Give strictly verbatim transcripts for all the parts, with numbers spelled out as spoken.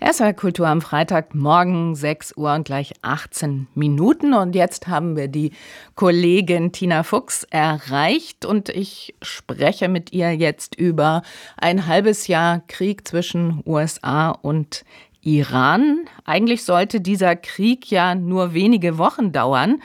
S W R Kultur am Freitagmorgen, sechs Uhr und gleich achtzehn Minuten. Und jetzt haben wir die Kollegin Tina Fuchs erreicht. Und ich spreche mit ihr jetzt über ein halbes Jahr Krieg zwischen U S A und Iran. Eigentlich sollte dieser Krieg ja nur wenige Wochen dauern.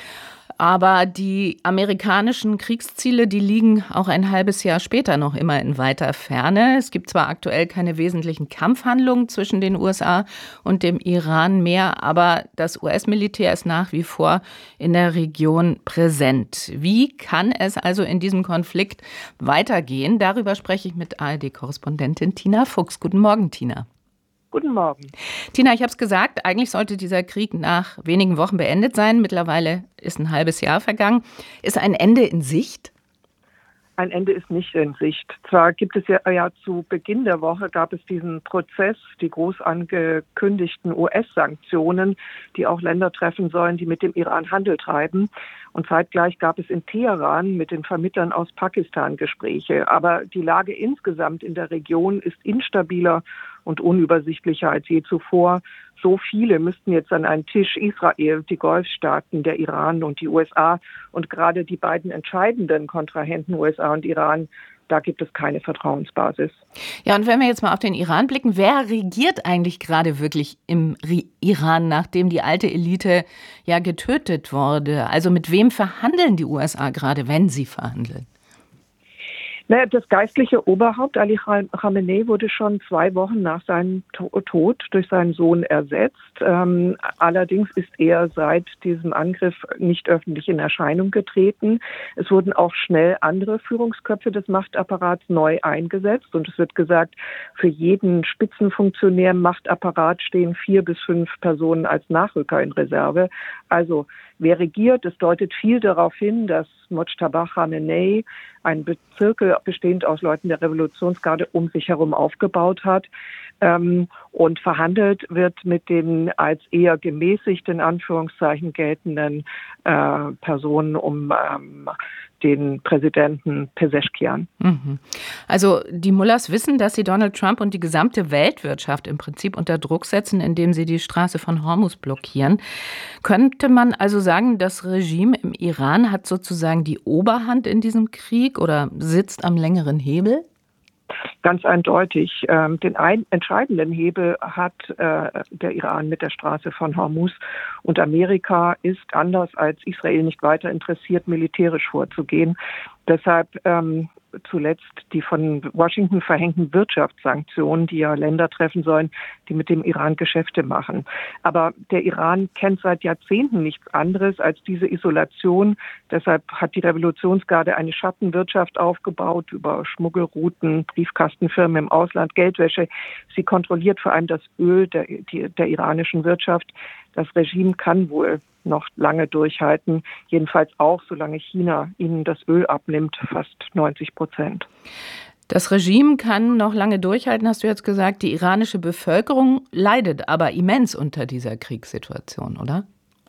Aber die amerikanischen Kriegsziele, die liegen auch ein halbes Jahr später noch immer in weiter Ferne. Es gibt zwar aktuell keine wesentlichen Kampfhandlungen zwischen den U S A und dem Iran mehr, aber das U S-Militär ist nach wie vor in der Region präsent. Wie kann es also in diesem Konflikt weitergehen? Darüber spreche ich mit A R D-Korrespondentin Tina Fuchs. Guten Morgen, Tina. Guten Morgen. Tina, ich habe es gesagt, eigentlich sollte dieser Krieg nach wenigen Wochen beendet sein. Mittlerweile ist ein halbes Jahr vergangen. Ist ein Ende in Sicht? Ein Ende ist nicht in Sicht. Zwar gibt es ja, ja zu Beginn der Woche gab es diesen Prozess, die groß angekündigten U S-Sanktionen, die auch Länder treffen sollen, die mit dem Iran Handel treiben. Und zeitgleich gab es in Teheran mit den Vermittlern aus Pakistan Gespräche. Aber die Lage insgesamt in der Region ist instabiler und unübersichtlicher als je zuvor. So viele müssten jetzt an einen Tisch: Israel, die Golfstaaten, der Iran und die U S A. Und gerade die beiden entscheidenden Kontrahenten U S A und Iran, da gibt es keine Vertrauensbasis. Ja, und wenn wir jetzt mal auf den Iran blicken, wer regiert eigentlich gerade wirklich im Iran, nachdem die alte Elite ja getötet wurde? Also mit wem verhandeln die U S A gerade, wenn sie verhandeln? Naja, das geistliche Oberhaupt Ali Khamenei wurde schon zwei Wochen nach seinem Tod durch seinen Sohn ersetzt. Ähm, allerdings ist er seit diesem Angriff nicht öffentlich in Erscheinung getreten. Es wurden auch schnell andere Führungsköpfe des Machtapparats neu eingesetzt. Und es wird gesagt, für jeden Spitzenfunktionär im Machtapparat stehen vier bis fünf Personen als Nachrücker in Reserve. Also wer regiert? Es deutet viel darauf hin, dass Mojtaba Khamenei einen Bezirkel bestehend aus Leuten der Revolutionsgarde um sich herum aufgebaut hat. Ähm, und verhandelt wird mit den als eher gemäßigt in Anführungszeichen geltenden äh, Personen um ähm, den Präsidenten Pezeshkian. Mhm. Also die Mullahs wissen, dass sie Donald Trump und die gesamte Weltwirtschaft im Prinzip unter Druck setzen, indem sie die Straße von Hormuz blockieren. Könnte man also sagen, das Regime im Iran hat sozusagen die Oberhand in diesem Krieg oder sitzt am längeren Hebel? Ganz eindeutig. Ähm, den ein, entscheidenden Hebel hat äh, der Iran mit der Straße von Hormuz. Und Amerika ist, anders als Israel, nicht weiter interessiert, militärisch vorzugehen. Deshalb ähm, zuletzt die von Washington verhängten Wirtschaftssanktionen, die ja Länder treffen sollen, die mit dem Iran Geschäfte machen. Aber der Iran kennt seit Jahrzehnten nichts anderes als diese Isolation. Deshalb hat die Revolutionsgarde eine Schattenwirtschaft aufgebaut über Schmuggelrouten, Briefkastenfirmen im Ausland, Geldwäsche. Sie kontrolliert vor allem das Öl der, die, der iranischen Wirtschaft. Das Regime kann wohl noch lange durchhalten, jedenfalls auch, solange China ihnen das Öl abnimmt, fast neunzig Prozent. Das Regime kann noch lange durchhalten, hast du jetzt gesagt. Die iranische Bevölkerung leidet aber immens unter dieser Kriegssituation, oder?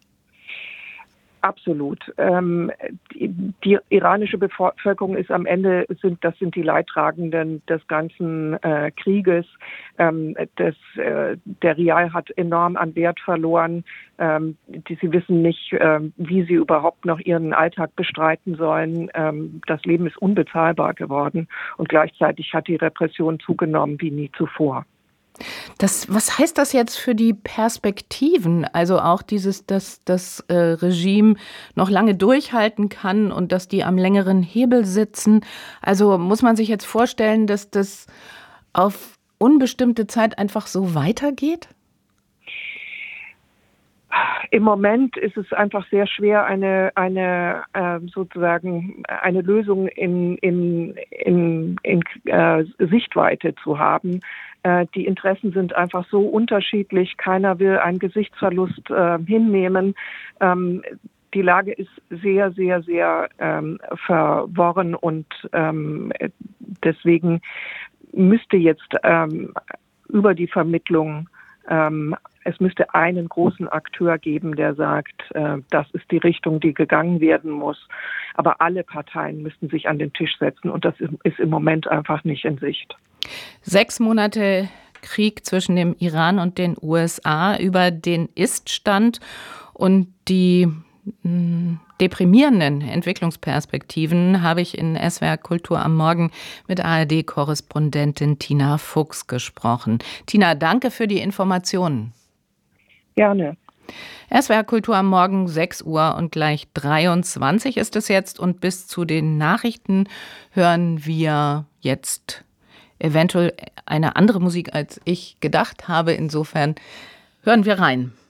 Absolut. Ähm, die, die iranische Bevölkerung ist am Ende, sind, das sind die Leidtragenden des ganzen äh, Krieges. Ähm, das, äh, der Rial hat enorm an Wert verloren. Ähm, die, sie wissen nicht, ähm, wie sie überhaupt noch ihren Alltag bestreiten sollen. Ähm, das Leben ist unbezahlbar geworden und gleichzeitig hat die Repression zugenommen wie nie zuvor. Das, was heißt das jetzt für die Perspektiven? Also auch dieses, dass das äh, Regime noch lange durchhalten kann und dass die am längeren Hebel sitzen. Also muss man sich jetzt vorstellen, dass das auf unbestimmte Zeit einfach so weitergeht? Im Moment ist es einfach sehr schwer, eine, eine äh, sozusagen eine Lösung in, in, in, in äh, Sichtweite zu haben. Äh, die Interessen sind einfach so unterschiedlich. Keiner will einen Gesichtsverlust äh, hinnehmen. Ähm, die Lage ist sehr, sehr, sehr ähm, verworren und ähm, deswegen müsste jetzt ähm, über die Vermittlung ähm, es müsste einen großen Akteur geben, der sagt, äh, das ist die Richtung, die gegangen werden muss. Aber alle Parteien müssten sich an den Tisch setzen und das ist im Moment einfach nicht in Sicht. Sechs Monate Krieg zwischen dem Iran und den U S A, über den Ist-Stand und die mh, deprimierenden Entwicklungsperspektiven habe ich in S W R Kultur am Morgen mit A R D-Korrespondentin Tina Fuchs gesprochen. Tina, danke für die Informationen. Gerne. S W R Kultur am Morgen, sechs Uhr und gleich dreiundzwanzig ist es jetzt. Und bis zu den Nachrichten hören wir jetzt eventuell eine andere Musik, als ich gedacht habe. Insofern hören wir rein.